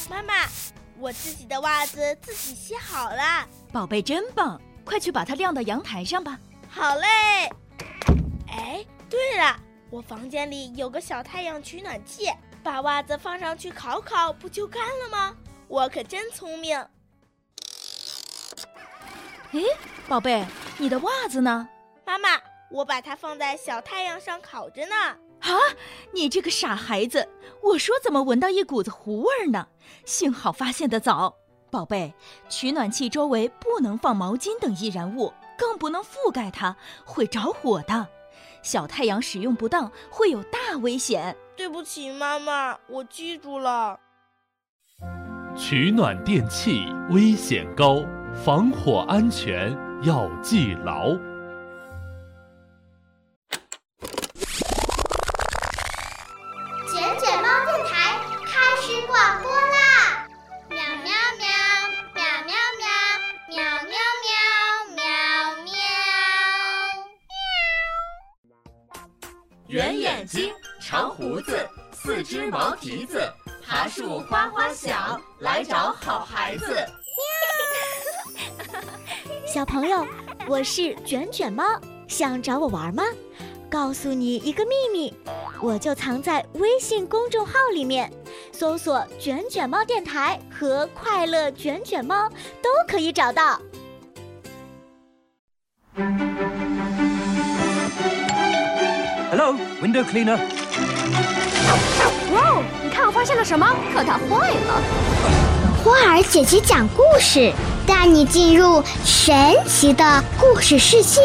妈妈，我自己的袜子自己洗好了。 宝贝真棒，快去把它晾到阳台上吧。 好嘞。哎，对了，我房间里有个小太阳取暖器，把袜子放上去烤烤，不就干了吗？我可真聪明。 诶，宝贝，你的袜子呢？ 妈妈，我把它放在小太阳上烤着呢。 啊，你这个傻孩子，我说怎么闻到一股子糊味呢？幸好发现得早。宝贝，取暖器周围不能放毛巾等易燃物，更不能覆盖它，会着火的。小太阳使用不当会有大危险。 对不起妈妈，我记住了。 取暖电器危险高，防火安全要记牢。 卷卷猫电台开始广播啦！喵喵喵，喵喵喵，喵喵喵，喵喵。 圆眼睛，长胡子，四只毛蹄子，爬树花花小，来找好孩子。 小朋友，我是卷卷猫，想找我玩吗？告诉你一个秘密，我就藏在微信公众号里面，搜索卷卷猫电台和快乐卷卷猫都可以找到。 Hello, window cleaner. 哇哦，你看我发现了什么？可它坏了。 花儿姐姐讲故事，带你进入神奇的故事世界。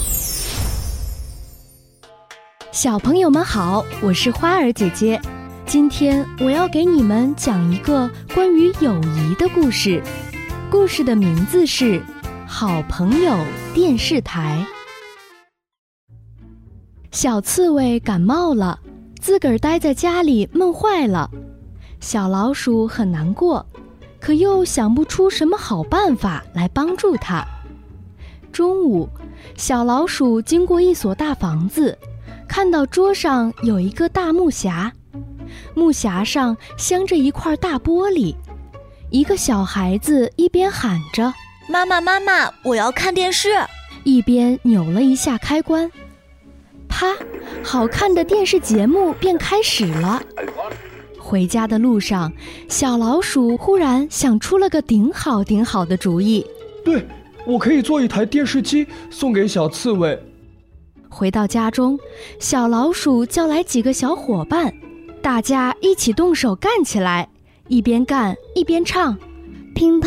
小朋友们好，我是花儿姐姐。今天我要给你们讲一个关于友谊的故事。故事的名字是《好朋友电视台》。小刺猬感冒了，自个儿待在家里闷坏了。小老鼠很难过，可又想不出什么好办法来帮助它。中午，小老鼠经过一所大房子，看到桌上有一个大木匣，木匣上镶着一块大玻璃。一个小孩子一边喊着妈妈妈妈，我要看电视， 一边扭了一下开关。啪，好看的电视节目便开始了。回家的路上，小老鼠忽然想出了个顶好的主意。 对，我可以做一台电视机送给小刺猬。 回到家中，小老鼠叫来几个小伙伴，大家一起动手干起来，一边干一边唱，乒乓